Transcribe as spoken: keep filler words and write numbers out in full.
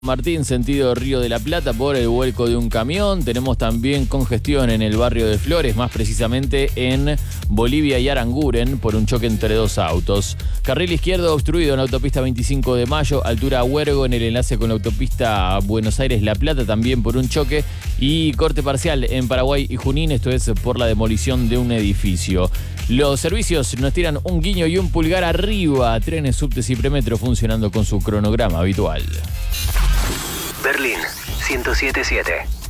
Martín, sentido Río de la Plata, por el vuelco de un camión. Tenemos también congestión en el barrio de Flores, más precisamente en Bolivia y Aranguren, por un choque entre dos autos. Carril izquierdo obstruido en la autopista veinticinco de mayo, altura Huergo, en el enlace con la autopista Buenos Aires-La Plata, también por un choque. Y corte parcial en Paraguay y Junín, esto es por la demolición de un edificio. Los servicios nos tiran un guiño y un pulgar arriba. Trenes, subtes y premetro funcionando con su cronograma habitual. Berlín ciento siete punto siete.